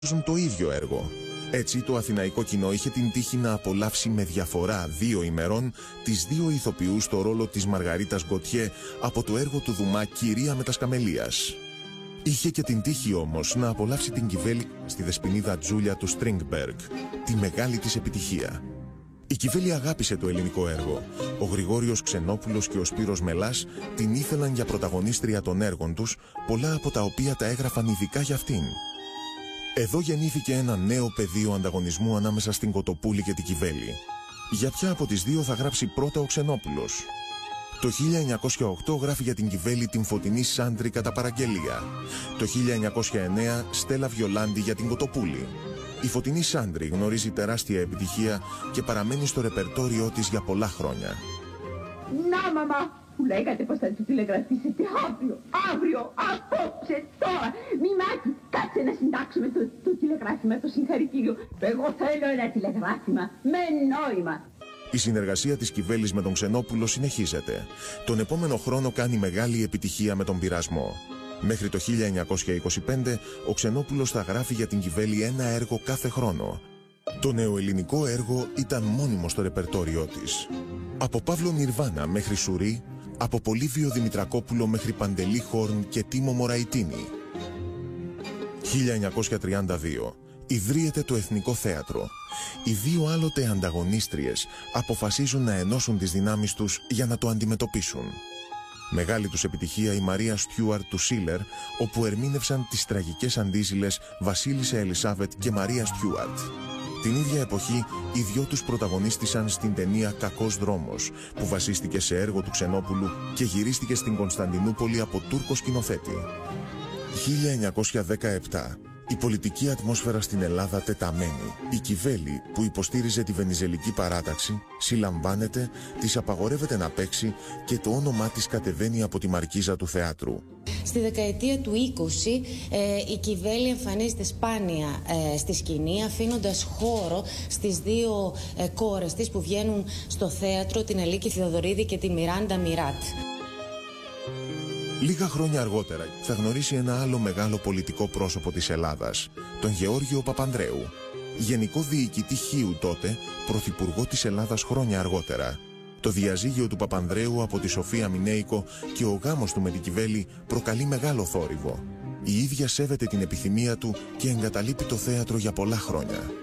το ίδιο έργο. Έτσι, το αθηναϊκό κοινό είχε την τύχη να απολαύσει με διαφορά 2 ημερών τις 2 ηθοποιούς στο ρόλο της Μαργαρίτας Γκοτιέ από το έργο του Δουμά «Κυρία Μετασκαμελίας». Είχε και την τύχη όμως να απολαύσει την Κιβέλη στη Δεσποινίδα Τζούλια του Στρίνγκμπεργκ, τη μεγάλη της επιτυχία. Η Κιβέλη αγάπησε το ελληνικό έργο. Ο Γρηγόριος Ξενόπουλος και ο Σπύρος Μελάς την ήθελαν για πρωταγωνίστρια των έργων τους, πολλά από τα οποία τα έγραφαν ειδικά για αυτήν. Εδώ γεννήθηκε ένα νέο πεδίο ανταγωνισμού ανάμεσα στην Κοτοπούλη και την Κιβέλη. Για ποια από τις 2 θα γράψει πρώτα ο Ξενόπουλος? Το 1908 γράφει για την Κιβέλη την Φωτεινή Σάντρη κατά παραγγελία. Το 1909 Στέλλα Βιολάντη για την Κοτοπούλη. Η Φωτεινή Σάντρη γνωρίζει τεράστια επιτυχία και παραμένει στο ρεπερτόριό της για πολλά χρόνια. Να, μαμά, που λέγατε πως θα του τηλεγραφήσετε αύριο, απόψε, τώρα. Μημάκι, κάτσε να συντάξουμε το τηλεγράφημα, το συγχαρητήριο. Εγώ θέλω ένα τηλεγράφημα με νόημα. Η συνεργασία της Κιβέλης με τον Ξενόπουλο συνεχίζεται. Τον επόμενο χρόνο κάνει μεγάλη επιτυχία με τον Πειρασμό. Μέχρι το 1925 ο Ξενόπουλος θα γράφει για την Κιβέλη ένα έργο κάθε χρόνο. Το νεοελληνικό έργο ήταν μόνιμο στο ρεπερτόριό της. Από Παύλο Νιρβάνα μέχρι Σουρή, από Πολύβιο Δημητρακόπουλο μέχρι Παντελή Χόρν και Τίμο Μωραϊτίνη. 1932. Ιδρύεται το Εθνικό Θέατρο. Οι 2 άλλοτε ανταγωνίστριες αποφασίζουν να ενώσουν τις δυνάμεις τους για να το αντιμετωπίσουν. Μεγάλη τους επιτυχία η Μαρία Στιούαρτ του Σίλερ, όπου ερμήνευσαν τις τραγικές αντίζηλες Βασίλισσα Ελισάβετ και Μαρία Στιούαρτ. Την ίδια εποχή οι 2 τους πρωταγωνίστησαν στην ταινία «Κακός δρόμος», που βασίστηκε σε έργο του Ξενόπουλου και γυρίστηκε στην Κωνσταντινούπολη από Τούρκο σκηνοθέτη. 1917. Η πολιτική ατμόσφαιρα στην Ελλάδα τεταμένη. Η Κιβέλη, που υποστήριζε τη Βενιζελική παράταξη, συλλαμβάνεται, της απαγορεύεται να παίξει και το όνομά της κατεβαίνει από τη μαρκίζα του θεάτρου. Στη δεκαετία του 20 η Κιβέλη εμφανίζεται σπάνια στη σκηνή, αφήνοντας χώρο στις 2 κόρες της που βγαίνουν στο θέατρο, την Ελίκη Θεοδωρίδη και τη Μιράντα Μιράτ. Λίγα χρόνια αργότερα θα γνωρίσει ένα άλλο μεγάλο πολιτικό πρόσωπο της Ελλάδας, τον Γεώργιο Παπανδρέου. Γενικό διοικητή Χίου τότε, πρωθυπουργό της Ελλάδας χρόνια αργότερα. Το διαζύγιο του Παπανδρέου από τη Σοφία Μινέικο και ο γάμος του με την Κιβέλη προκαλεί μεγάλο θόρυβο. Η ίδια σέβεται την επιθυμία του και εγκαταλείπει το θέατρο για πολλά χρόνια.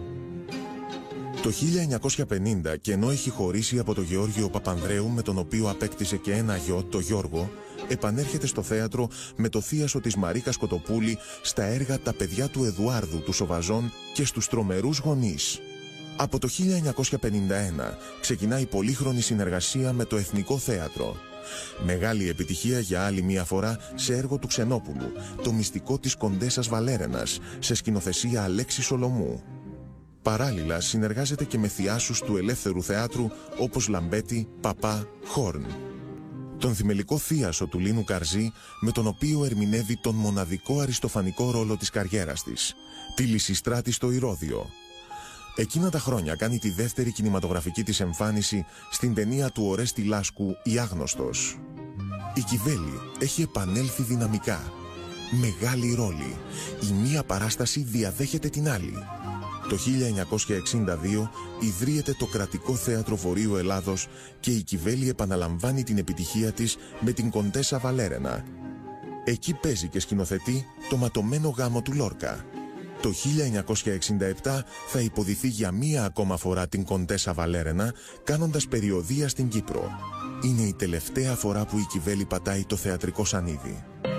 Το 1950, και ενώ έχει χωρίσει από τον Γεώργιο Παπανδρέου, με τον οποίο απέκτησε και ένα γιο, το Γιώργο, επανέρχεται στο θέατρο με το θίασο της Μαρίκας Κοτοπούλη στα έργα «Τα παιδιά του Εδουάρδου» του Σοβαζών και «Στους τρομερούς γονείς». Από το 1951 ξεκινάει πολύχρονη συνεργασία με το Εθνικό Θέατρο. Μεγάλη επιτυχία για άλλη μία φορά σε έργο του Ξενόπουλου, «Το μυστικό της Κοντέσας Βαλέρενας», σε σκηνοθεσία Αλέξη Σολομού. Παράλληλα συνεργάζεται και με θειάσους του ελεύθερου θεάτρου όπως Λαμπέτη, Παπά, Χόρν. Τον θυμελικό θίασο του Λίνου Καρζή, με τον οποίο ερμηνεύει τον μοναδικό αριστοφανικό ρόλο της καριέρας της, τη Λυσιστράτη στο Ηρώδειο. Εκείνα τα χρόνια κάνει τη δεύτερη κινηματογραφική της εμφάνιση στην ταινία του Ορέστη Λάσκου «Η Άγνωστος». Η Κιβέλη έχει επανέλθει δυναμικά. Μεγάλη ρόλη. Η μία παράσταση διαδέχεται την άλλη. Το 1962 ιδρύεται το Κρατικό Θέατρο Βορείου Ελλάδος και η Κιβέλη επαναλαμβάνει την επιτυχία της με την Κοντέσα Βαλέρενα. Εκεί παίζει και σκηνοθετεί το ματωμένο γάμο του Λόρκα. Το 1967 θα υποδηθεί για μία ακόμα φορά την Κοντέσα Βαλέρενα, κάνοντας περιοδεία στην Κύπρο. Είναι η τελευταία φορά που η Κιβέλη πατάει το θεατρικό σανίδι.